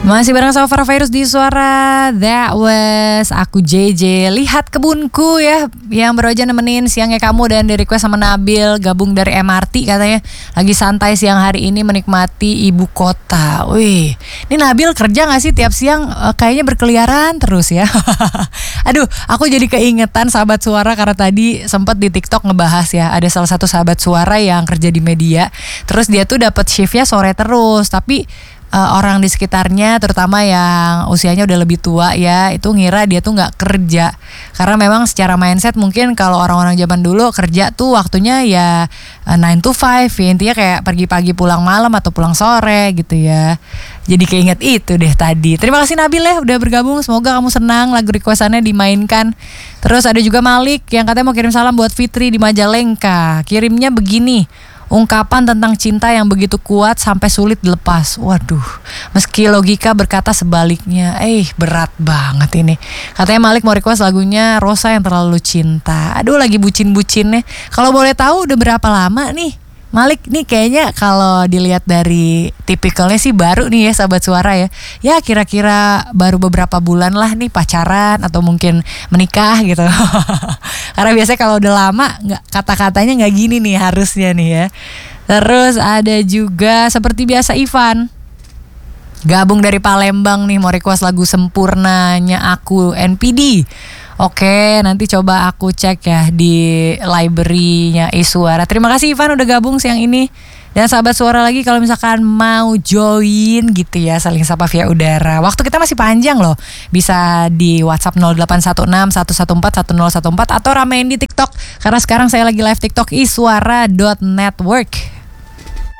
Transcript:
Masih bareng sama Farah Virus di Suara. That was aku JJ. Lihat kebunku ya, yang baru aja nemenin siangnya kamu dan di request sama Nabil, gabung dari MRT katanya. Lagi santai siang hari ini menikmati ibu kota. Wih, ini Nabil kerja gak sih tiap siang? Kayaknya berkeliaran terus ya. Aduh, aku jadi keingetan sahabat Suara karena tadi sempat di TikTok ngebahas ya. Ada salah satu sahabat Suara yang kerja di media. Terus dia tuh dapat shiftnya sore terus, tapi orang di sekitarnya terutama yang usianya udah lebih tua ya, itu ngira dia tuh nggak kerja karena memang secara mindset mungkin kalau orang-orang zaman dulu kerja tuh waktunya ya 9 to 5 ya, intinya kayak pergi pagi pulang malam atau pulang sore gitu ya. Jadi keinget itu deh tadi. Terima kasih Nabil ya udah bergabung, semoga kamu senang lagu requestannya dimainkan. Terus ada juga Malik yang katanya mau kirim salam buat Fitri di Majalengka. Kirimnya begini: ungkapan tentang cinta yang begitu kuat sampai sulit dilepas. Waduh, meski logika berkata sebaliknya. Berat banget ini. Katanya Malik mau request lagunya Rosa yang terlalu cinta. Aduh, lagi bucin-bucinnya. Kalau boleh tahu udah berapa lama nih Malik nih? Kayaknya kalau dilihat dari tipikalnya sih baru nih ya sahabat Suara ya. Ya kira-kira baru beberapa bulan lah nih pacaran atau mungkin menikah gitu. Karena biasanya kalau udah lama kata-katanya nggak gini nih harusnya nih ya. Terus ada juga seperti biasa Ivan, gabung dari Palembang nih, mau request lagu Sempurnanya Aku NPD. Oke, nanti coba aku cek ya di library-nya Suara. Terima kasih Ivan udah gabung siang ini. Dan sahabat Suara lagi kalau misalkan mau join gitu ya, saling sapa via udara. Waktu kita masih panjang loh. Bisa di WhatsApp 0816 114 1014 atau ramein di TikTok. Karena sekarang saya lagi live TikTok iswara.network.